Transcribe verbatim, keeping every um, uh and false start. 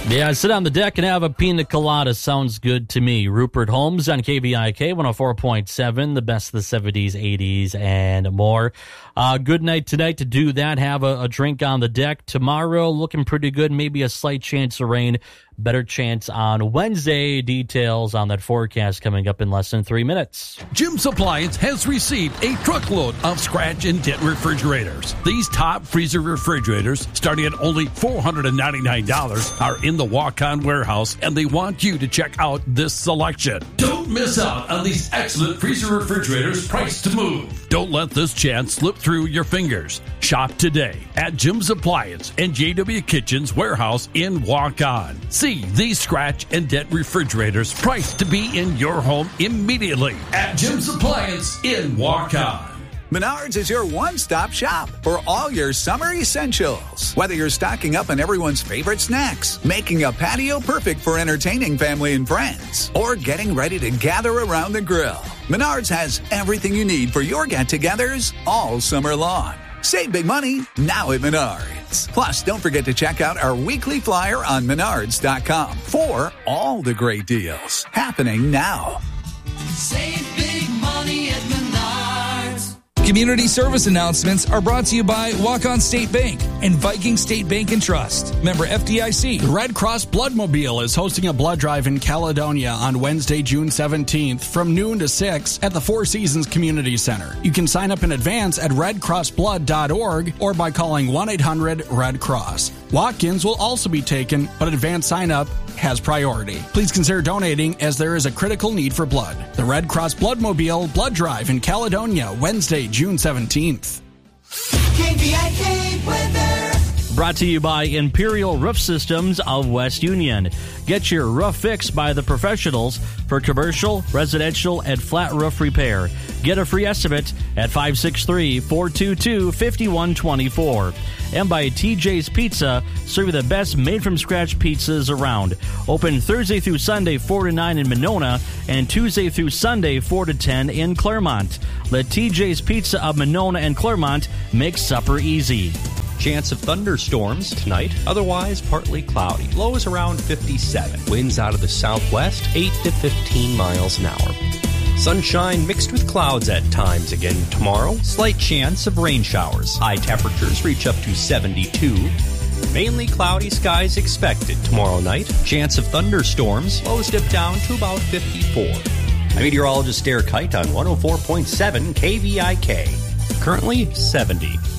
Yeah, sit on the deck and have a pina colada. Sounds good to me. Rupert Holmes on K V I K one oh four point seven, the best of the seventies, eighties, and more. Uh, good night tonight to do that. Have a, a drink on the deck. Tomorrow, looking pretty good. Maybe a slight chance of rain. Better chance on Wednesday. Details on that forecast coming up in less than three minutes. Jim's Appliance has received a truckload of scratch and dent refrigerators. These top freezer refrigerators, starting at only four hundred ninety-nine dollars, are in the walk-on warehouse, and they want you to check out this selection. Don't miss out on these excellent freezer refrigerators priced to move. Don't let this chance slip through your fingers. Shop today at Jim's Appliance and J W Kitchen's warehouse in Walk-On. See these scratch and dent refrigerators priced to be in your home immediately at Jim's Appliance in Walk-On. Menards is your one-stop shop for all your summer essentials. Whether you're stocking up on everyone's favorite snacks, making a patio perfect for entertaining family and friends, or getting ready to gather around the grill, Menards has everything you need for your get-togethers all summer long. Save big money now at Menards. Plus, don't forget to check out our weekly flyer on menards dot com for all the great deals happening now. Save big money at Menards. Community service announcements are brought to you by Walk-On State Bank and Viking State Bank and Trust. Member F D I C. The Red Cross Bloodmobile is hosting a blood drive in Caledonia on Wednesday, June seventeenth from noon to six at the Four Seasons Community Center. You can sign up in advance at red cross blood dot org or by calling one eight hundred red cross. Walk-ins will also be taken, but advance sign-up has priority. Please consider donating as there is a critical need for blood. The Red Cross Bloodmobile Blood Drive in Caledonia, Wednesday, June seventeenth. K V I K weather. Brought to you by Imperial Roof Systems of West Union. Get your roof fixed by the professionals for commercial, residential, and flat roof repair. Get a free estimate at five six three, four two two, five one two four. And by T J's Pizza, serving the best made-from-scratch pizzas around. Open Thursday through Sunday, four to nine in Monona, and Tuesday through Sunday, four to ten in Claremont. Let T J's Pizza of Monona and Claremont make supper easy. Chance of thunderstorms tonight, otherwise partly cloudy. Lows around fifty-seven. Winds out of the southwest, eight to fifteen miles an hour. Sunshine mixed with clouds at times again tomorrow. Slight chance of rain showers. High temperatures reach up to seventy-two. Mainly cloudy skies expected tomorrow night. Chance of thunderstorms. Lows dip down to about fifty-four. I'm meteorologist Derek Kite on one oh four point seven K V I K. Currently seventy.